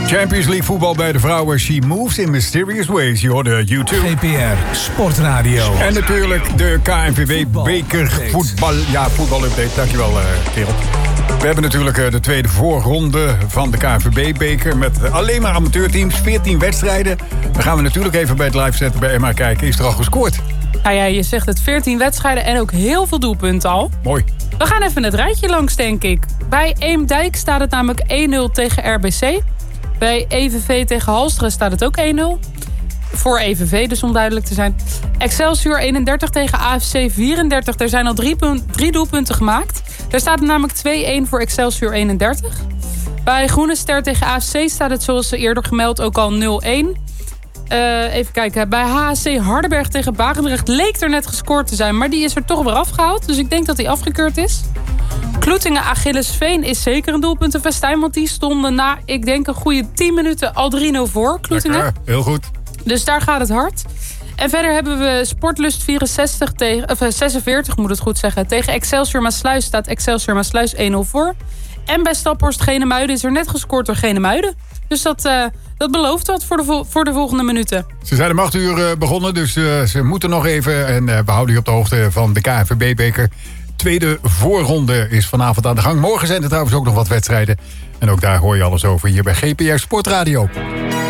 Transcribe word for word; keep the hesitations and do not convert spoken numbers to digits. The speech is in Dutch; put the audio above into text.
Champions League voetbal bij de vrouwen. She moves in mysterious ways. Je hoorde YouTube. G P R Sportradio. En natuurlijk de K N V B-beker voetbal. Ja, voetbalupdate. Dankjewel, uh, kerel. We hebben natuurlijk uh, de tweede voorronde van de K N V B-beker... met alleen maar amateurteams, veertien wedstrijden. Dan gaan we natuurlijk even bij het live zetten bij Emma kijken. Is er al gescoord? Nou ja, je zegt het, veertien wedstrijden en ook heel veel doelpunten al. Mooi. We gaan even het rijtje langs, denk ik. Bij Eemdijk staat het namelijk één nul tegen R B C. Bij E V V tegen Halsteren staat het ook één nul. Voor E V V dus, om duidelijk te zijn. Excelsior eenendertig tegen A F C vierendertig. Er zijn al drie, punt, drie doelpunten gemaakt. Daar staat het namelijk twee-één voor Excelsior eenendertig. Bij Groene Ster tegen A F C staat het, zoals eerder gemeld, ook al nul-één. Uh, even kijken. Bij H C Hardenberg tegen Barendrecht leek er net gescoord te zijn. Maar die is er toch weer afgehaald. Dus ik denk dat die afgekeurd is. Kloetingen Achillesveen is zeker een doelpuntenfestijn. Want die stonden na, ik denk, een goede tien minuten al drie nul voor. Kloetingen. Lekker, heel goed. Dus daar gaat het hard. En verder hebben we Sportlust vierenzestig tegen, of zesenveertig, moet het goed zeggen. Tegen Excelsior Maasluis staat Excelsior Maasluis één nul voor. En bij Staphorst Genemuiden is er net gescoord door Genemuiden. Dus dat, uh, dat belooft wat voor de, vo- voor de volgende minuten. Ze zijn om acht uur uh, begonnen, dus uh, ze moeten nog even. En uh, we houden je op de hoogte van de K N V B-beker. Tweede voorronde is vanavond aan de gang. Morgen zijn er trouwens ook nog wat wedstrijden. En ook daar hoor je alles over hier bij G P R Sportradio.